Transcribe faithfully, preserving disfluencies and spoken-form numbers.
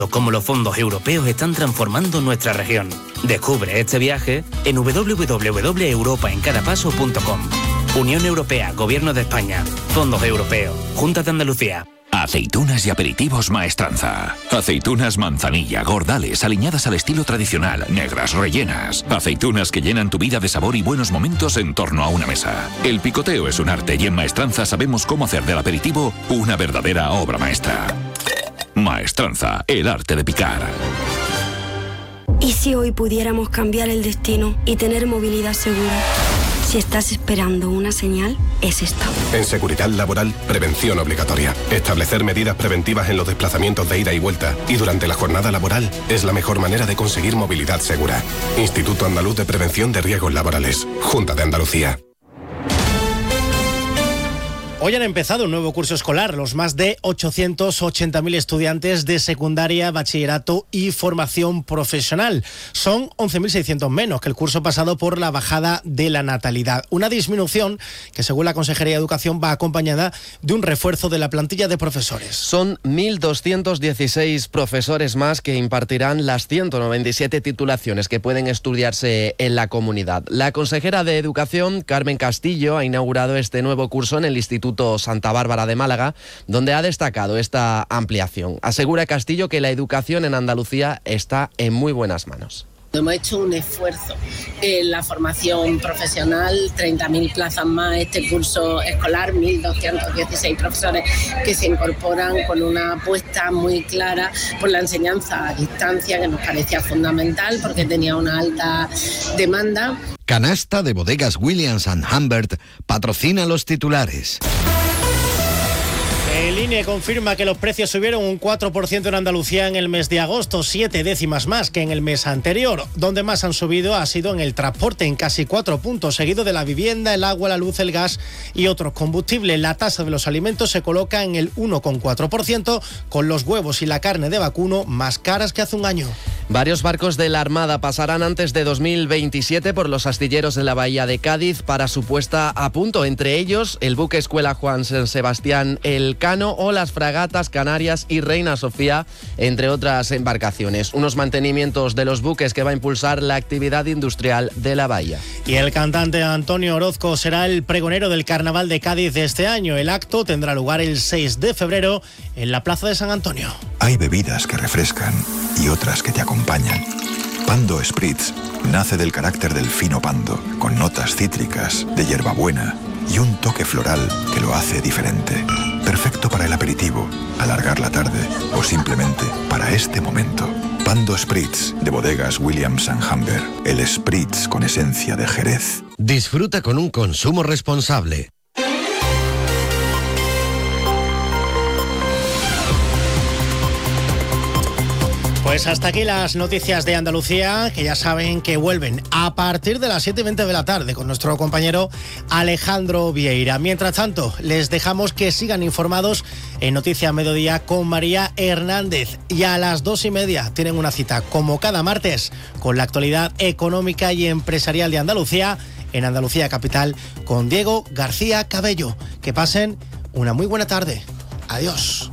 cómo los fondos europeos están transformando nuestra región. Descubre este viaje en doble u doble u doble u punto europa en cada paso punto com. Unión Europea, Gobierno de España, Fondos Europeos, Junta de Andalucía. Aceitunas y aperitivos Maestranza. Aceitunas manzanilla, gordales, aliñadas al estilo tradicional, negras, rellenas. Aceitunas que llenan tu vida de sabor y buenos momentos en torno a una mesa. El picoteo es un arte y en Maestranza sabemos cómo hacer del aperitivo una verdadera obra maestra. Maestranza, el arte de picar. ¿Y si hoy pudiéramos cambiar el destino y tener movilidad segura? Si estás esperando una señal, es esta. En Seguridad Laboral, prevención obligatoria. Establecer medidas preventivas en los desplazamientos de ida y vuelta y durante la jornada laboral es la mejor manera de conseguir movilidad segura. Instituto Andaluz de Prevención de Riesgos Laborales. Junta de Andalucía. Hoy han empezado un nuevo curso escolar los más de ochocientos ochenta mil estudiantes de secundaria, bachillerato y formación profesional. Son once mil seiscientos menos que el curso pasado por la bajada de la natalidad. Una disminución que, según la Consejería de Educación, va acompañada de un refuerzo de la plantilla de profesores. Son mil doscientos dieciséis profesores más que impartirán las ciento noventa y siete titulaciones que pueden estudiarse en la comunidad. La consejera de Educación, Carmen Castillo, ha inaugurado este nuevo curso en el Instituto Santa Bárbara de Málaga, donde ha destacado esta ampliación. Asegura Castillo que la educación en Andalucía está en muy buenas manos. Hemos hecho un esfuerzo en la formación profesional, treinta mil plazas más este curso escolar, mil doscientos dieciséis profesores que se incorporan con una apuesta muy clara por la enseñanza a distancia, que nos parecía fundamental porque tenía una alta demanda. Canasta de Bodegas Williams and Humbert patrocina los titulares. El I N E confirma que los precios subieron un cuatro por ciento en Andalucía en el mes de agosto, siete décimas más que en el mes anterior. Donde más han subido ha sido en el transporte, en casi cuatro puntos, seguido de la vivienda, el agua, la luz, el gas y otros combustibles. La tasa de los alimentos se coloca en el uno coma cuatro por ciento, con los huevos y la carne de vacuno más caras que hace un año. Varios barcos de la Armada pasarán antes de dos mil veintisiete por los astilleros de la Bahía de Cádiz para su puesta a punto. Entre ellos, el buque Escuela Juan San Sebastián Elcano o las fragatas Canarias y Reina Sofía, entre otras embarcaciones. Unos mantenimientos de los buques que va a impulsar la actividad industrial de la bahía. Y el cantante Antonio Orozco será el pregonero del Carnaval de Cádiz de este año. El acto tendrá lugar el seis de febrero en la Plaza de San Antonio. Hay bebidas que refrescan y otras que te acompañan. Pando Spritz nace del carácter del fino pando, con notas cítricas, de hierbabuena y un toque floral que lo hace diferente. Perfecto para el aperitivo, alargar la tarde o simplemente para este momento. Pando Spritz, de Bodegas Williams and Humbert. El Spritz con esencia de Jerez. Disfruta con un consumo responsable. Pues hasta aquí las noticias de Andalucía, que ya saben que vuelven a partir de las siete y veinte de la tarde con nuestro compañero Alejandro Vieira. Mientras tanto, les dejamos que sigan informados en Noticia Mediodía con María Hernández. Y a las dos y media tienen una cita, como cada martes, con la actualidad económica y empresarial de Andalucía, en Andalucía Capital, con Diego García Cabello. Que pasen una muy buena tarde. Adiós.